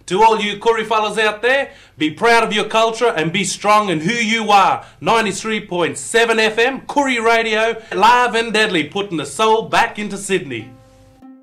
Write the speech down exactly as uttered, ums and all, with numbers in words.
To all you Koori fellas out there, be proud of your culture and be strong in who you are. ninety-three point seven F M, Koori Radio, live and deadly, putting the soul back into Sydney.